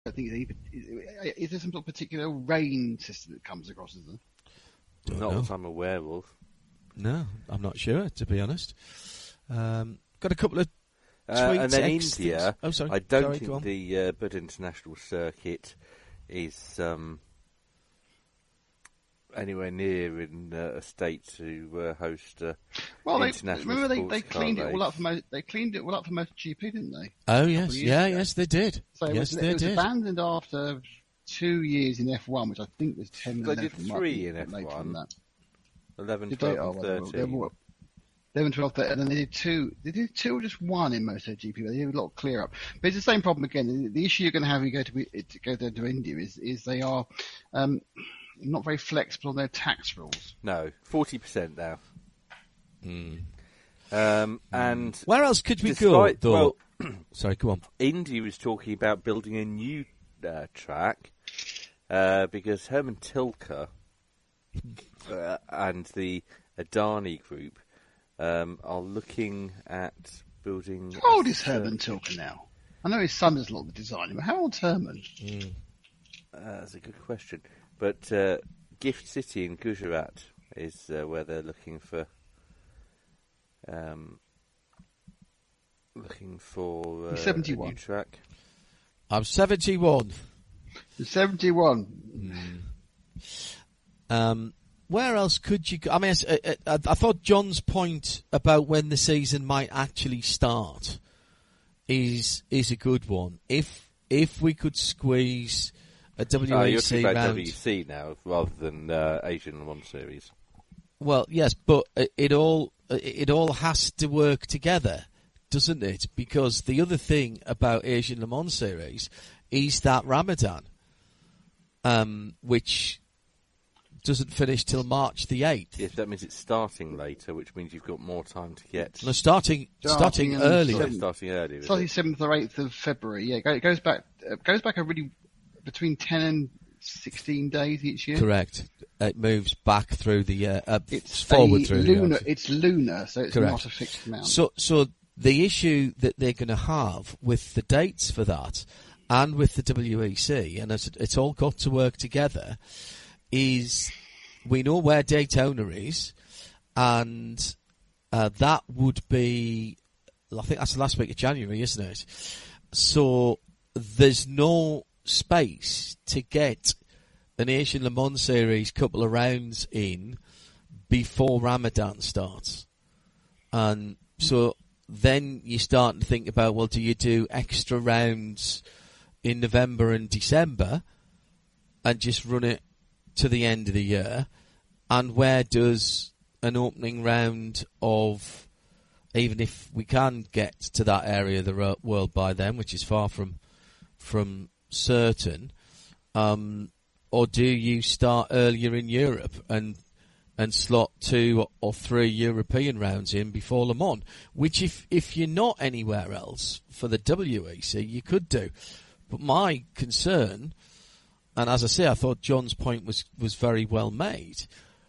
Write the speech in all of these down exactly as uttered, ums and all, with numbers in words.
I think even, is there some sort of particular rain system that comes across? Is there? Don't Not know. that I'm aware of. No, I'm not sure, to be honest. Um, got a couple of Uh, tweets. and then X India, things. Oh, sorry. I don't Sorry, go on. think the uh, Bud International Circuit is um, anywhere near in uh, a state to uh, host uh, Well, they, international remember they, sports they cleaned car it all up race. for mo- they cleaned it all up for MotoGP, didn't they? Oh, A yes. couple of years Yeah, ago. yes, they did. So it yes, was, they it was did. abandoned after two years in F one, which I think was ten. They and did eleven, might three be in F later one. than that. eleven, Did they? twelve, Oh, and well, they were- they thirteen. were- eleven, twelve, thirteen, and then they did two. They did two or just one in MotoGP. They did a lot of clear up. But it's the same problem again. The, the issue you're going to have when you go to, be- to go to, to India is is they are um, not very flexible on their tax rules. No, forty percent now. Mm. Um, and Where else could we go, despite, though? well, Sorry, go on. India was talking about building a new uh, track uh, because Herman Tilke uh, and the Adani Group um, are looking at building. How old a is Herman Tilke now? I know his son does a lot of the designing, but how old's Herman? Mm. Uh, that's a good question. But uh, Gift City in Gujarat is uh, where they're looking for um, looking for uh, He's a seventy-one. new track. I'm seventy-one. He's seventy-one. Um, where else could you go? I mean, I, I, I thought John's point about when the season might actually start is is a good one. If if we could squeeze a W Oh, E you're C talking about round, W E C now rather than uh, Asian Le Mans Series. well, yes, but it, it all it all has to work together, doesn't it? Because the other thing about Asian Le Mans Series is that Ramadan, um, which doesn't finish till March the eighth. Yes, that means it's starting later, which means you've got more time to get. No, starting starting, Starting in earlier. Sorry, starting earlier. is Starting it? seventh or eighth of February. Yeah, it goes back. It goes back a really between ten and sixteen days each year. Correct. It moves back through the year, uh, It's forward a through the lunar. year. It's lunar, so it's Correct. not a fixed amount. So, so the issue that they're going to have with the dates for that, and with the W E C, and it's, it's all got to work together, is we know where Daytona is, and uh, that would be, I think that's the last week of January, isn't it? So there's no space to get an Asian Le Mans Series couple of rounds in before Ramadan starts. And so then you start to think about, well, do you do extra rounds in November and December and just run it to the end of the year? And where does an opening round of, even if we can get to that area of the ro- world by then, which is far from from certain, um, or do you start earlier in Europe and and slot two or three European rounds in before Le Mans, which if, if you're not anywhere else for the W E C, you could do. But my concern, and as I say, I thought John's point was, was very well made,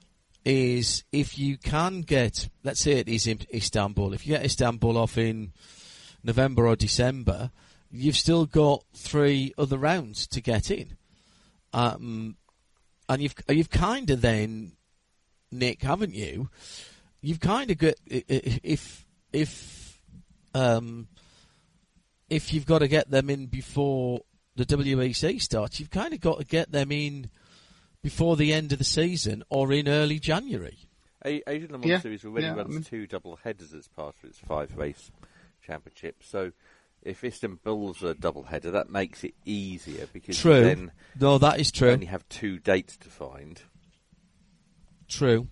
is if you can get, let's say it is in Istanbul, if you get Istanbul off in November or December, you've still got three other rounds to get in. Um, and you've you've kind of then, Nick, haven't you? You've kind of got, if if um, if you've got to get them in before the W E C starts, you've kind of got to get them in before the end of the season or in early January. A- Asian Le Mans Yeah, Series already yeah, runs I mean- two double headers as part of its five race championship. So if Istanbul's a double header, that makes it easier because True. you then No, that is true. only have two dates to find. True.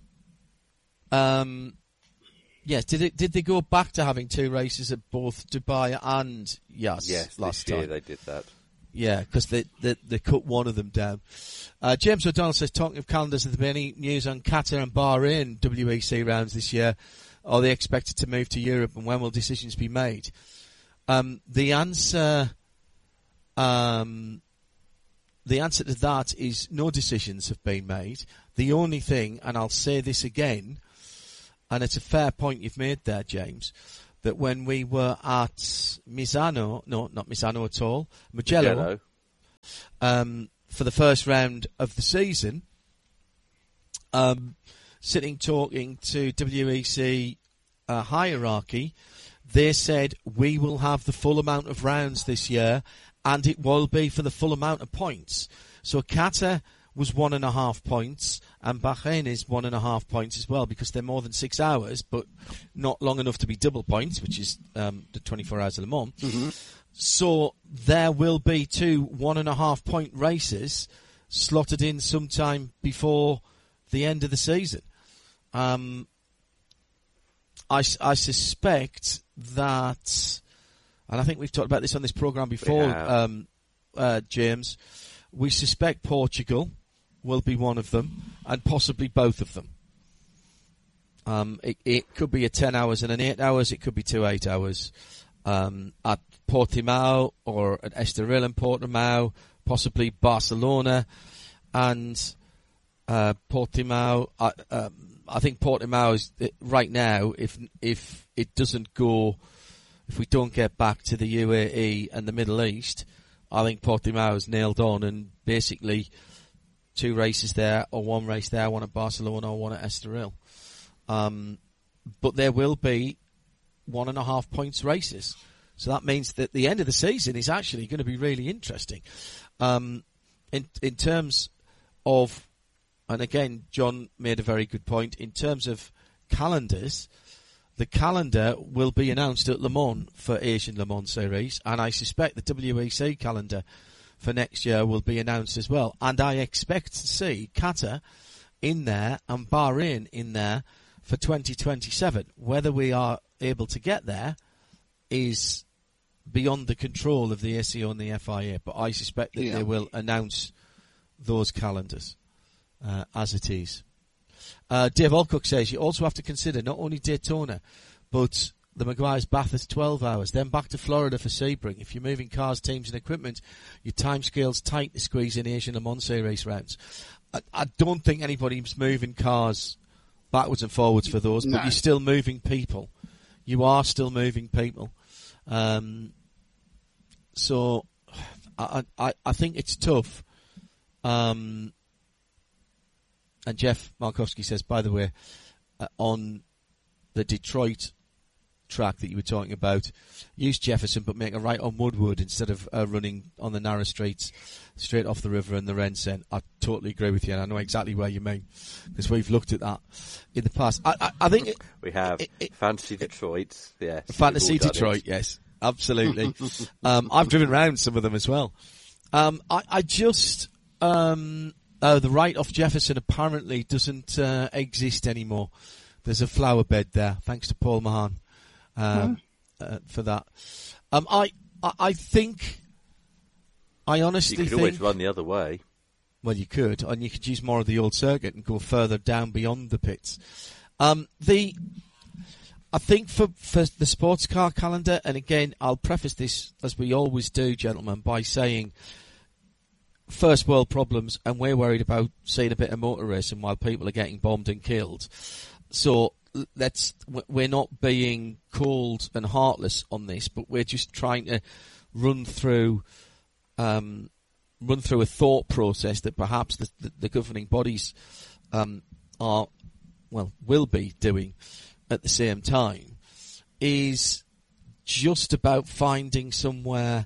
Um, yes. Did it? Did they go back to having two races at both Dubai and Yas Yes, last this year time? they did that. Yeah, because they, they they cut one of them down. Uh, James O'Donnell says, talking of calendars, has there been any news on Qatar and Bahrain W E C rounds this year? Are they expected to move to Europe, and when will decisions be made? Um, the answer, um, the answer to that is no decisions have been made. The only thing, and I'll say this again, and it's a fair point you've made there, James, that when we were at Misano, no, not Misano at all, Mugello, Mugello. um, for the first round of the season, um, sitting talking to W E C uh, hierarchy, they said we will have the full amount of rounds this year, and it will be for the full amount of points. So Qatar was one and a half points, and Bahrain is one and a half points as well, because they're more than six hours, but not long enough to be double points, which is um, the twenty-four hours of Le Mans. Mm-hmm. So there will be two one and a half point races slotted in sometime before the end of the season. Um, I, I suspect that, and I think we've talked about this on this programme before, um, uh, James, we suspect Portugal will be one of them, and possibly both of them. Um, it, it could be a ten hours and an eight hours, it could be two eight hours. Um, at Portimao or at Estoril and Portimao, possibly Barcelona and uh, Portimao. I, um, I think Portimao is right now. If if it doesn't go, if we don't get back to the U A E and the Middle East, I think Portimao is nailed on, and basically two races there, or one race there, one at Barcelona or one at Estoril. Um, but there will be one and a half points races. So that means that the end of the season is actually going to be really interesting. Um, in in terms of, and again, John made a very good point, in terms of calendars, the calendar will be announced at Le Mans for Asian Le Mans Series, and I suspect the W E C calendar for next year will be announced as well. And I expect to see Qatar in there and Bahrain in there for twenty twenty-seven. Whether we are able to get there is beyond the control of the A C O and the F I A, but I suspect that yeah. they will announce those calendars uh, as it is. Uh, Dave Alcock says you also have to consider not only Daytona, but the Maguire's Bathurst twelve hours, then back to Florida for Sebring. If you're moving cars, teams and equipment, your timescale's tight to squeeze in Asian Le Mans race rounds. I, I don't think anybody's moving cars backwards and forwards for those, no. but you're still moving people. You are still moving people. Um, so I, I, I think it's tough. Um, and Jeff Markowski says, by the way, uh, on the Detroit track that you were talking about, use Jefferson but make a right on Woodward instead of uh, running on the narrow streets straight off the river and the Rensen. I totally agree with you, and I know exactly where you mean, because we've looked at that in the past. I, I, I think it, we have it, it, Fantasy Detroit, yes, Fantasy Detroit, yes, absolutely. um, I've driven around some of them as well. Um, I, I just um, oh, the right off Jefferson apparently doesn't uh, exist anymore. There's a flower bed there, thanks to Paul Mahan. Um, mm. uh, for that, um, I, I I think I honestly you could think, always run the other way. Well, you could, and you could use more of the old circuit and go further down beyond the pits. Um, the I think for for the sports car calendar, and again, I'll preface this as we always do, gentlemen, by saying first world problems, and we're worried about seeing a bit of motor racing while people are getting bombed and killed. So. Let's, we're not being cold and heartless on this, but we're just trying to run through um, run through a thought process that perhaps the, the, the governing bodies um, are, well, will be doing at the same time, is just about finding somewhere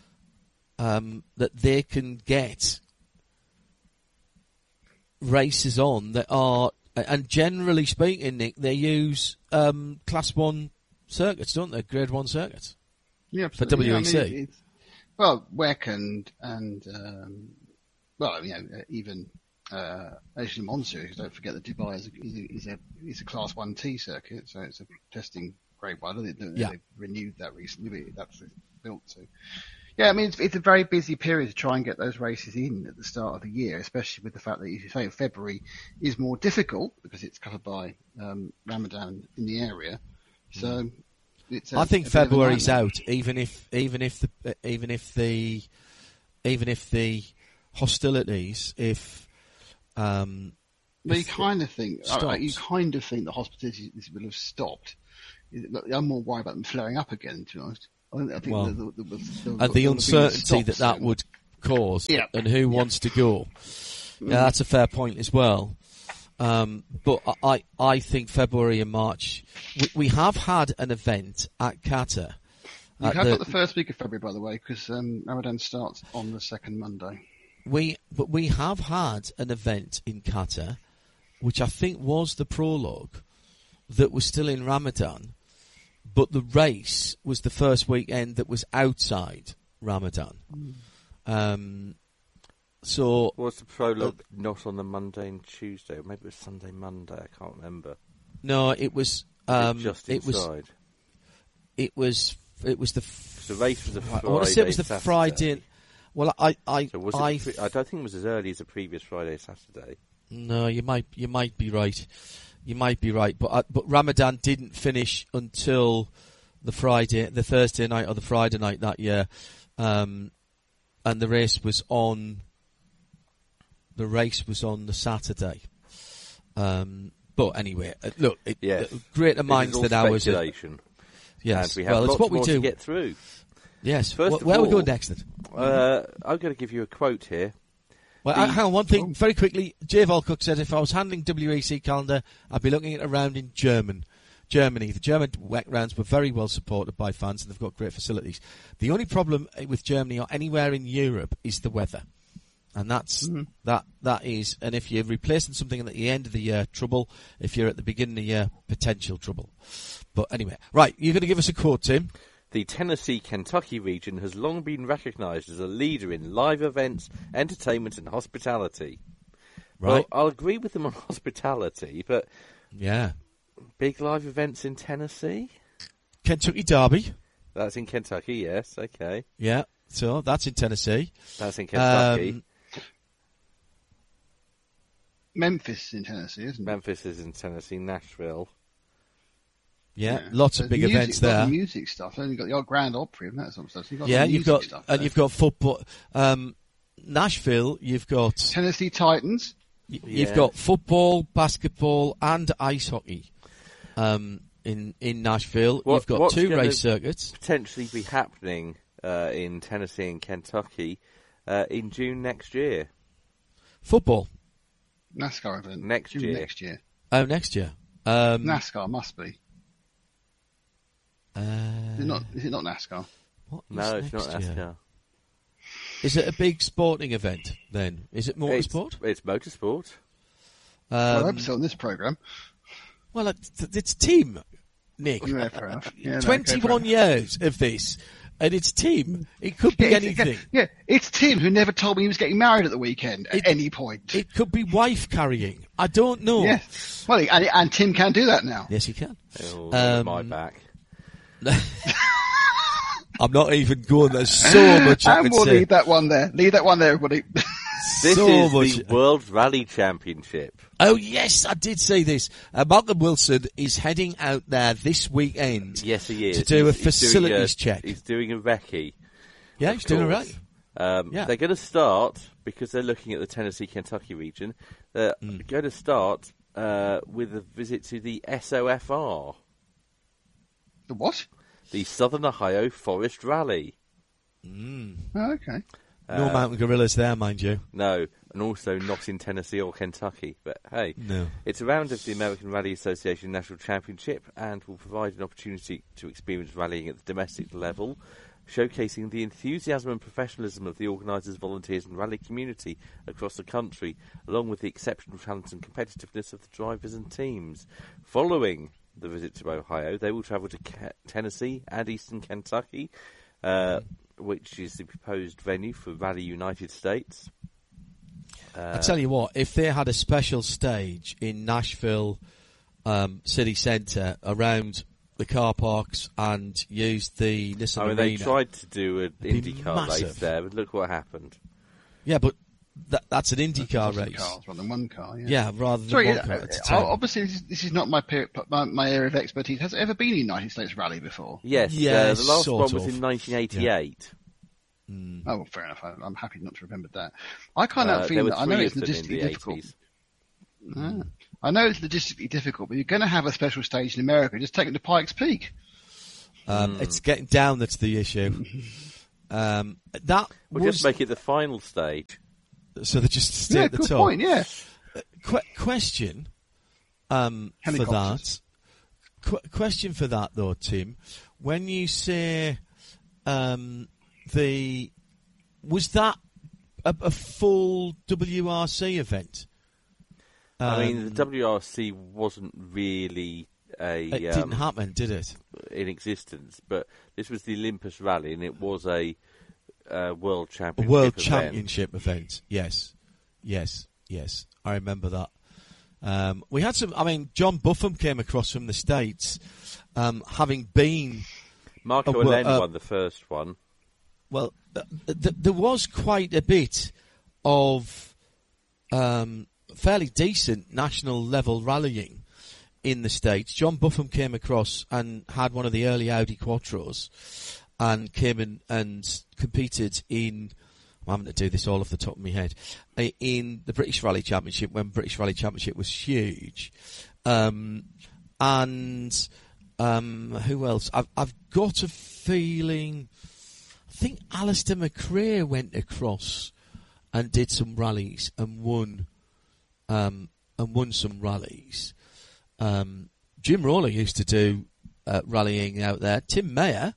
um, that they can get races on that are. And generally speaking, Nick, they use um, Class One circuits, don't they? Grade One circuits. Yeah, absolutely. For W E C. Yeah, I mean, it's, well, W E C and and um, well, you know, even uh, Asian Le Mans Series. Don't forget that Dubai is a, is a, is a, is a Class One T circuit, so it's a testing grade one. They, they, yeah. They've renewed that recently. That's built to. Yeah, I mean, it's, it's a very busy period to try and get those races in at the start of the year, especially with the fact that, as you say, February is more difficult because it's covered by um, Ramadan in the area. So, it's a, I think February's out, even if even if the uh, even if the even if the hostilities, if um, well, you kind of think uh, you kind of think the hostilities will have stopped. I'm more worried about them flaring up again, to be honest. I think well, the, the, the, the, and the uncertainty that that would cause Yeah. and who wants to go. Yeah, that's a fair point as well. Um, but I, I think February and March. We, we have had an event at Qatar. You at have the- got the first week of February, by the way, because um, Ramadan starts on the second Monday. We, but we have had an event in Qatar, which I think was the prologue, that was still in Ramadan, but the race was the first weekend that was outside Ramadan. Mm. Um, so Was the prologue not on the Monday and Tuesday? Or maybe it was Sunday, Monday. I can't remember. no, it was. Was Um, it just it was. inside. It was. It was the. F- The race was a I Friday. want to say it was the Saturday. Friday. Well, I, I, So was it I, pre- I don't think it was as early as the previous Friday, Saturday. no, you might, you might be right. You might be right, but uh, but Ramadan didn't finish until the Friday, the Thursday night or the Friday night that year, um, and the race was on. The race was on the Saturday. Um, but anyway, uh, look, it, Yes. uh, greater This minds is all than ours. uh, speculation. Yes, And we have well, lots it's what we more do. to get through. Yes. First Wh- of where are we all- going next then? Uh, I'm going to give you a quote here. Well, The- uh, hang on, one thing, very quickly. J. Volcook said if I was handling W E C calendar, I'd be looking at a round in German. Germany. The German W E C rounds were very well supported by fans and they've got great facilities. The only problem with Germany or anywhere in Europe is the weather. And that's, Mm-hmm. that, that is, and if you're replacing something at the end of the year, trouble. If you're at the beginning of the year, potential trouble. But anyway, right, you're going to give us a quote, Tim. The Tennessee-Kentucky region has long been recognised as a leader in live events, entertainment and hospitality. Right. Well, I'll agree with them on hospitality, but Yeah. big live events in Tennessee? Kentucky Derby. That's in Kentucky, yes, okay. Yeah. So that's in Tennessee. That's in Kentucky. Um, Memphis in Tennessee, isn't it? Memphis is in Tennessee, Nashville. Yeah, lots So of big music, events lots of there. music stuff. Then you've got the old Grand Opry and that sort of stuff. So you've got Yeah, the you've music got stuff and there. you've got football. Um, Nashville, you've got Tennessee Titans. y- Yeah. you've got football, basketball, and ice hockey. Um, in in Nashville, What- you've got what's two gonna- race circuits. Potentially be happening uh, in Tennessee and Kentucky uh, in June next year. Football. NASCAR event. Next June year. Next year. Oh, next year. Um, NASCAR must be. uh, Is it not? Is it not NASCAR? what is No, it's not next year? NASCAR. Is it a big sporting event then? Is it motorsport? It's, it's motorsport. well, I Um, hope so on this program. well, it's, it's team, Nick. Yeah, fair enough. Yeah, no, okay, Twenty-one fair years of this, and it's team. It could be enough. Yeah, anything. it's, yeah, it's Tim who never told me he was getting married at the weekend at It- any point. It could be wife carrying. I don't know. Yes. Well, and, and Tim can do that now. Yes, you can. Oh, Um, my back. I'm not even going. There's so much I and could we'll say. leave that one there. Leave that one there, everybody. This so is much. the World Rally Championship. Oh yes, I did say this. Uh, Malcolm Wilson is heading out there this weekend. Yes, he is. To do a He's- he's doing facilities a- check. He's doing a recce. Yeah, of he's doing all course. right. Um, Yeah. They're going to start, because they're looking at the Tennessee-Kentucky region, they're Mm. going to start uh, with a visit to the S O F R, The what? the Southern Ohio Forest Rally. Oh, okay. No Uh, mountain gorillas there, mind you. No, and also not in Tennessee or Kentucky. But hey, No. it's a round of the American Rally Association National Championship and will provide an opportunity to experience rallying at the domestic level, showcasing the enthusiasm and professionalism of the organisers, volunteers and rally community across the country, along with the exceptional talent and competitiveness of the drivers and teams. Following the visit to Ohio, they will travel to Ke- Tennessee and eastern Kentucky, uh, which is the proposed venue for Rally United States. I tell you what, if they had a special stage in Nashville um, city centre around the car parks and used the Nissan I mean, they Arena, tried to do an It'd be IndyCar race massive. there, but look what happened. yeah, but that, that's an IndyCar Lots of race. cars rather than one car. Yeah. Yeah, rather than Sorry, one uh, car at a uh, time. obviously this is, this is not my, per- my my area of expertise. Has there ever been a United States rally before? Yes, uh, Yes, the last sort one was of. in nineteen eighty-eight. Oh, fair enough. I, I'm happy not to remember that. I can't Uh, help there feeling were that I know three it's of them in logistically the difficult. eighties. Ah. I know it's logistically difficult, but you're going to have a special stage in America. Just take them to Pikes Peak. Um, It's getting down that's the issue. Um, that We'll was just make it the final stage. so they just stay Yeah, at the good top. point. Yeah. Qu- question um, for that. Helicopters. Qu- question for that though, Tim. When you say um, the was that a, a full W R C event? I mean, the Um, W R C wasn't really a It um, didn't happen, did it? in existence, but this was the Olympus Rally, and it was a uh, World A Championship World event. Championship event. Yes, yes, yes. I remember that. Um, we had some. I mean, John Buffum came across from the States, um, having been. Marco Uh, well, Alen uh, won the first one. Well, th- th- there was quite a bit of um, fairly decent national level rallying in the States. John Buffum came across and had one of the early Audi Quattros and came in and competed in, I'm having to do this all off the top of my head, uh, in the British Rally Championship when British Rally Championship was huge. Um, and um, who else? I've, I've got a feeling, I think Alistair McRae went across and did some rallies and won, um, and won some rallies. Um, Jim Rawley used to do uh, rallying out there. Tim Mayer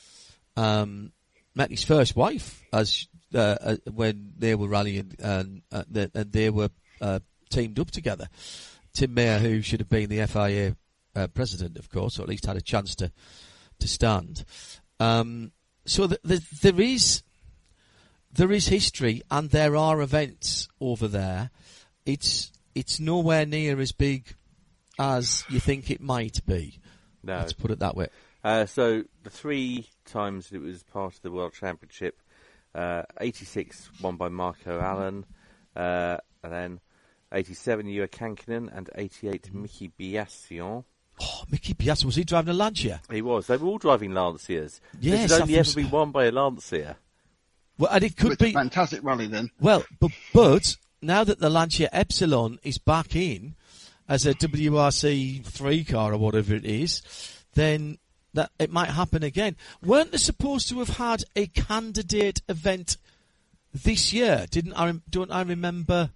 um, met his first wife as uh, uh, when they were rallying and, uh, the, and they were uh, teamed up together. Tim Mayer, who should have been the F I A uh, president, of course, or at least had a chance to to stand. Um, so the, the, there is there is history, and there are events over there. It's it's nowhere near as big as you think it might be. No. Let's put it that way. Uh, so the three times it was part of the World Championship, uh, eighty-six won by Marco Allen, uh, and then eighty-seven Juha Kankinen, and eighty-eight Mickey Biassion. Oh, Mickey Piazza, was he driving a Lancia? He was. They were all driving Lanciers. Yes, this has I only thought ever so. been won by a Lancia. Well, and it could It's a be. fantastic rally then. Well, but, but now that the Lancia Epsilon is back in as a W R C three car or whatever it is, then that it might happen again. Weren't they supposed to have had a candidate event this year? Didn't I? rem- Don't I remember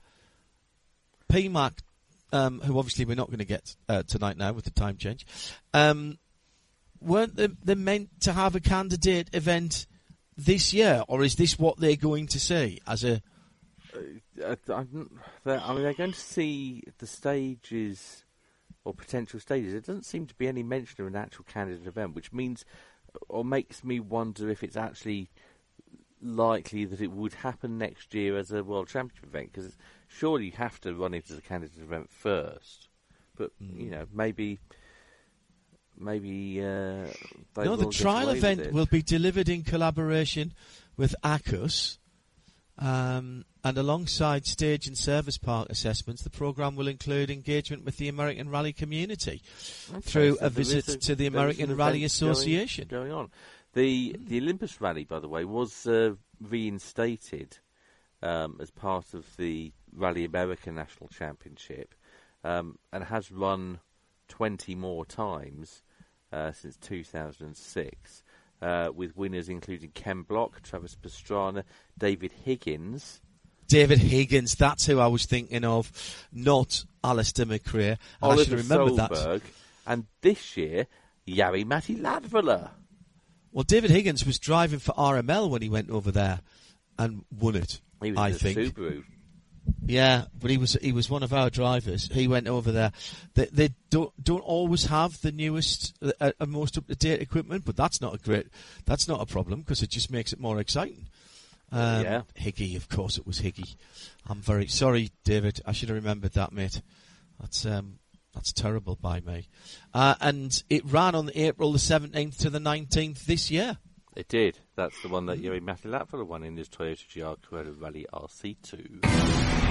P MAC, um, who obviously we're not going to get uh, tonight now with the time change, um, weren't they, they meant to have a candidate event this year, or is this what they're going to see as a? Uh, I'm- they're- I mean, they're going to see the stages or potential stages. There doesn't seem to be any mention of an actual candidate event, which means or makes me wonder if it's actually likely that it would happen next year as a World Championship event, because surely you have to run it as a candidate event first. But, Mm. you know, maybe... Maybe uh, they No, will the get trial away with event it. will be delivered in collaboration with A C U S, um, and alongside stage and service park assessments, the programme will include engagement with the American Rally community Okay, through so a there visit is a- to the there is American an Rally event going- Association. Going, on. The the Olympus Rally, by the way, was uh, reinstated um, as part of the Rally America National Championship, um, and has run twenty more times uh, since two thousand six, uh, with winners including Ken Block, Travis Pastrana, David Higgins. David Higgins, that's who I was thinking of, not Alistair McRae. And I should Oliver have remembered that. Solberg, and this year, Jari Matti Ladvola. Well, David Higgins was driving for R M L when he went over there and won it. He was I in a think. Subaru. Yeah, but he was he was one of our drivers. He went over there. They, they don't don't always have the newest uh, and most up to date equipment, but that's not a great that's not a problem because it just makes it more exciting. Um, Yeah. Higgy, of course, it was Higgy. I'm very sorry, David. I should have remembered that, mate. That's um that's terrible by me. Uh, and it ran on April the seventeenth to the nineteenth this year. It did. That's the one that Jari Matti Latvala won in his Toyota G R Carrera Rally R C two.